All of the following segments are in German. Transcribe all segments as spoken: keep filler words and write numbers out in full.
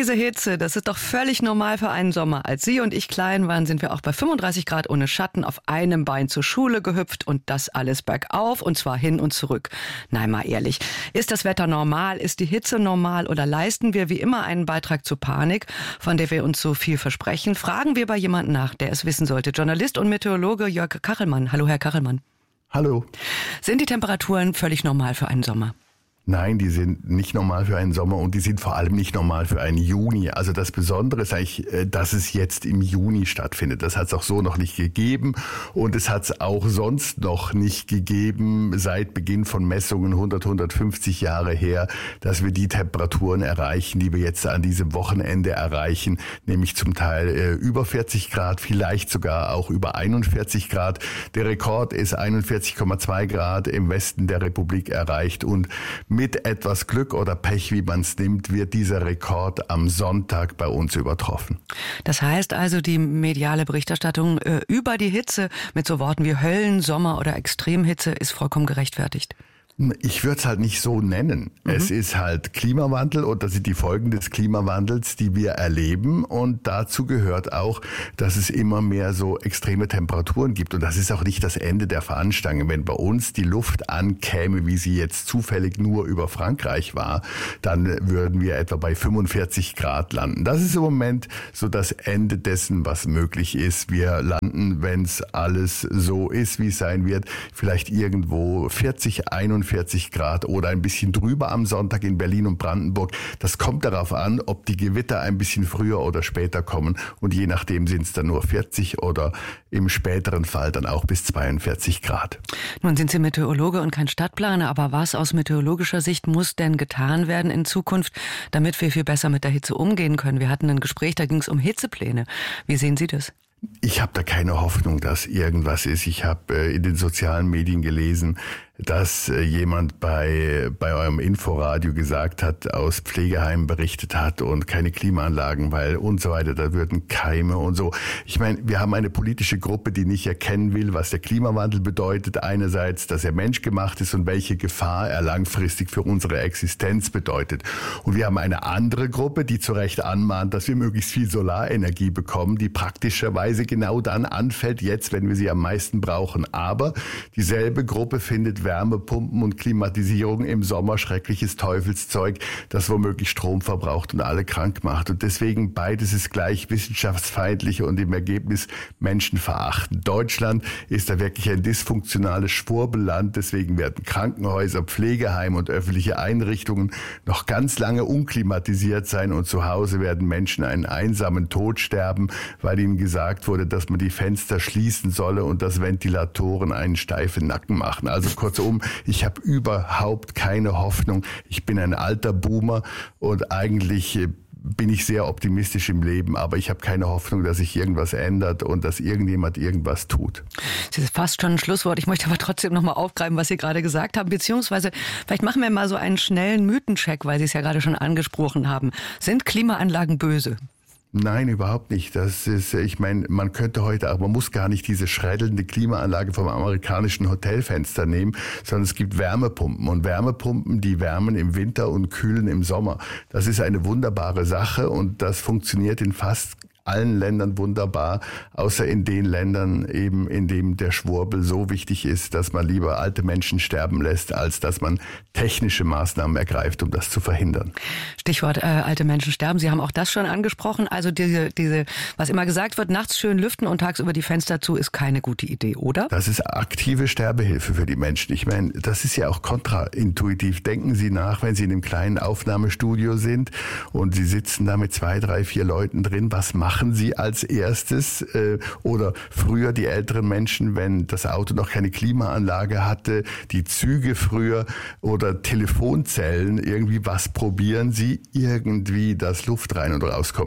Diese Hitze, das ist doch völlig normal für einen Sommer. Als Sie und ich klein waren, sind wir auch bei fünfunddreißig Grad ohne Schatten auf einem Bein zur Schule gehüpft und das alles bergauf und zwar hin und zurück. Nein, mal ehrlich, ist das Wetter normal, ist die Hitze normal oder leisten wir wie immer einen Beitrag zur Panik, von der wir uns so viel versprechen? Fragen wir bei jemandem nach, der es wissen sollte. Journalist und Meteorologe Jörg Kachelmann. Hallo, Herr Kachelmann. Hallo. Sind die Temperaturen völlig normal für einen Sommer? Nein, die sind nicht normal für einen Sommer und die sind vor allem nicht normal für einen Juni. Also das Besondere ist eigentlich, dass es jetzt im Juni stattfindet. Das hat es auch so noch nicht gegeben und es hat es auch sonst noch nicht gegeben seit Beginn von Messungen hundert, hundertfünfzig Jahre her, dass wir die Temperaturen erreichen, die wir jetzt an diesem Wochenende erreichen, nämlich zum Teil äh, über vierzig Grad, vielleicht sogar auch über einundvierzig Grad. Der Rekord ist einundvierzig Komma zwei Grad im Westen der Republik erreicht und mit etwas Glück oder Pech, wie man es nimmt, wird dieser Rekord am Sonntag bei uns übertroffen. Das heißt also, die mediale Berichterstattung äh, über die Hitze mit so Worten wie Höllen, Sommer oder Extremhitze ist vollkommen gerechtfertigt. Ich würde es halt nicht so nennen. Mhm. Es ist halt Klimawandel und das sind die Folgen des Klimawandels, die wir erleben. Und dazu gehört auch, dass es immer mehr so extreme Temperaturen gibt. Und das ist auch nicht das Ende der Fahnenstange. Wenn bei uns die Luft ankäme, wie sie jetzt zufällig nur über Frankreich war, dann würden wir etwa bei fünfundvierzig Grad landen. Das ist im Moment so das Ende dessen, was möglich ist. Wir landen, wenn es alles so ist, wie es sein wird, vielleicht irgendwo vierzig, einundvierzig Grad oder ein bisschen drüber am Sonntag in Berlin und Brandenburg. Das kommt darauf an, ob die Gewitter ein bisschen früher oder später kommen und je nachdem sind es dann nur vierzig oder im späteren Fall dann auch bis zweiundvierzig Grad. Nun sind Sie Meteorologe und kein Stadtplaner, aber was aus meteorologischer Sicht muss denn getan werden in Zukunft, damit wir viel besser mit der Hitze umgehen können? Wir hatten ein Gespräch, da ging es um Hitzepläne. Wie sehen Sie das? Ich habe da keine Hoffnung, dass irgendwas ist. Ich habe äh, in den sozialen Medien gelesen, dass äh, jemand bei bei eurem Inforadio gesagt hat, aus Pflegeheimen berichtet hat und keine Klimaanlagen, weil und so weiter, da würden Keime und so. Ich meine, wir haben eine politische Gruppe, die nicht erkennen will, was der Klimawandel bedeutet. Einerseits, dass er menschgemacht ist und welche Gefahr er langfristig für unsere Existenz bedeutet. Und wir haben eine andere Gruppe, die zu Recht anmahnt, dass wir möglichst viel Solarenergie bekommen, die praktischerweise genau dann anfällt, jetzt, wenn wir sie am meisten brauchen. Aber dieselbe Gruppe findet Wärmepumpen und Klimatisierung im Sommer schreckliches Teufelszeug, das womöglich Strom verbraucht und alle krank macht. Und deswegen beides ist gleich wissenschaftsfeindlich und im Ergebnis menschenverachtend. Deutschland ist da wirklich ein dysfunktionales Schwurbelland. Deswegen werden Krankenhäuser, Pflegeheime und öffentliche Einrichtungen noch ganz lange unklimatisiert sein und zu Hause werden Menschen einen einsamen Tod sterben, weil ihnen gesagt wurde, dass man die Fenster schließen solle und dass Ventilatoren einen steifen Nacken machen. Also kurzum, ich habe überhaupt keine Hoffnung. Ich bin ein alter Boomer und eigentlich bin ich sehr optimistisch im Leben, aber ich habe keine Hoffnung, dass sich irgendwas ändert und dass irgendjemand irgendwas tut. Das ist fast schon ein Schlusswort. Ich möchte aber trotzdem noch mal aufgreifen, was Sie gerade gesagt haben, beziehungsweise vielleicht machen wir mal so einen schnellen Mythencheck, weil Sie es ja gerade schon angesprochen haben. Sind Klimaanlagen böse? Nein, überhaupt nicht. Das ist, ich meine, man könnte heute auch, man muss gar nicht diese schrädelnde Klimaanlage vom amerikanischen Hotelfenster nehmen, sondern es gibt Wärmepumpen und Wärmepumpen, die wärmen im Winter und kühlen im Sommer. Das ist eine wunderbare Sache und das funktioniert in fast allen Ländern wunderbar, außer in den Ländern eben, in dem der Schwurbel so wichtig ist, dass man lieber alte Menschen sterben lässt, als dass man technische Maßnahmen ergreift, um das zu verhindern. Stichwort äh, alte Menschen sterben. Sie haben auch das schon angesprochen. Also diese, diese, was immer gesagt wird, nachts schön lüften und tagsüber die Fenster zu, ist keine gute Idee, oder? Das ist aktive Sterbehilfe für die Menschen. Ich meine, das ist ja auch kontraintuitiv. Denken Sie nach, wenn Sie in einem kleinen Aufnahmestudio sind und Sie sitzen da mit zwei, drei, vier Leuten drin, was machen Sie als erstes äh, oder früher die älteren Menschen, wenn das Auto noch keine Klimaanlage hatte, die Züge früher oder Telefonzellen, irgendwie was probieren Sie? Irgendwie, dass Luft rein und rauskommt.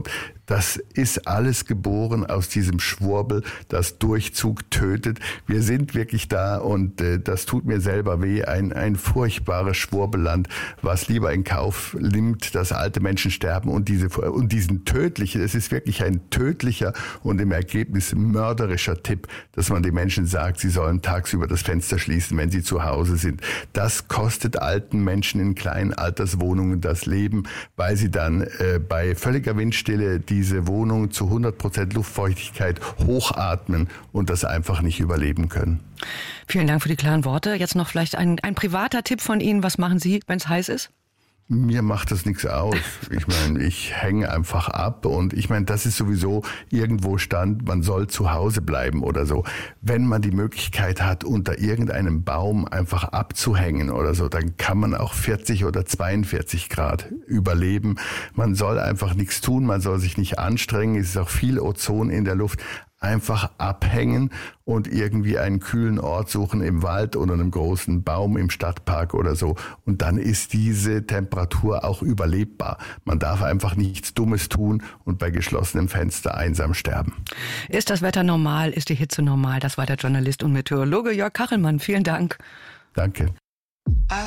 Das ist alles geboren aus diesem Schwurbel, das Durchzug tötet. Wir sind wirklich da und äh, das tut mir selber weh. Ein, ein furchtbares Schwurbelland, was lieber in Kauf nimmt, dass alte Menschen sterben und diese und diesen tödlichen, es ist wirklich ein tödlicher und im Ergebnis mörderischer Tipp, dass man den Menschen sagt, sie sollen tagsüber das Fenster schließen, wenn sie zu Hause sind. Das kostet alten Menschen in kleinen Alterswohnungen das Leben, weil sie dann äh, bei völliger Windstille diese Wohnung zu hundert Prozent Luftfeuchtigkeit hochatmen und das einfach nicht überleben können. Vielen Dank für die klaren Worte. Jetzt noch vielleicht ein, ein privater Tipp von Ihnen. Was machen Sie, wenn es heiß ist? Mir macht das nichts aus. Ich meine, ich hänge einfach ab und ich meine, das ist sowieso irgendwo stand, man soll zu Hause bleiben oder so. Wenn man die Möglichkeit hat, unter irgendeinem Baum einfach abzuhängen oder so, dann kann man auch vierzig oder zweiundvierzig Grad überleben. Man soll einfach nichts tun, man soll sich nicht anstrengen, es ist auch viel Ozon in der Luft. Einfach abhängen und irgendwie einen kühlen Ort suchen im Wald oder einem großen Baum im Stadtpark oder so. Und dann ist diese Temperatur auch überlebbar. Man darf einfach nichts Dummes tun und bei geschlossenem Fenster einsam sterben. Ist das Wetter normal? Ist die Hitze normal? Das war der Journalist und Meteorologe Jörg Kachelmann. Vielen Dank. Danke.